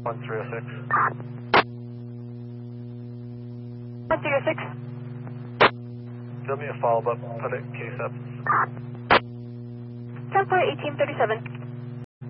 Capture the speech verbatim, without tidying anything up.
one three oh six. one three oh six. Give me a follow-up, put it case up. ten four eighteen thirty-seven.